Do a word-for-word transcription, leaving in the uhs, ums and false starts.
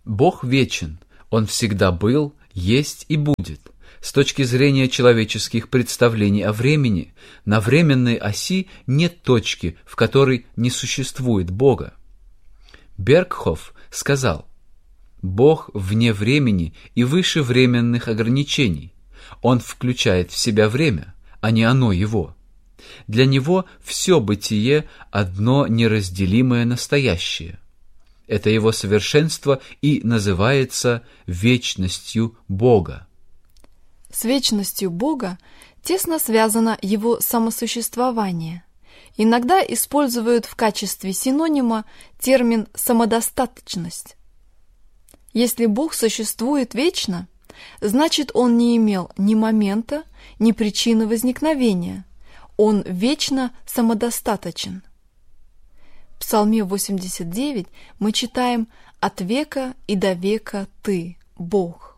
Бог вечен, Он всегда был, есть и будет. С точки зрения человеческих представлений о времени, на временной оси нет точки, в которой не существует Бога. Бергхоф сказал: «Бог вне времени и выше временных ограничений. Он включает в себя время, а не оно его. Для Него все бытие – одно неразделимое настоящее. Это Его совершенство и называется вечностью Бога». С вечностью Бога тесно связано Его самосуществование. Иногда используют в качестве синонима термин «самодостаточность». Если Бог существует вечно, значит, Он не имел ни момента, ни причины возникновения. Он вечно самодостаточен. В Псалме восемьдесят девять мы читаем: «От века и до века Ты, Бог».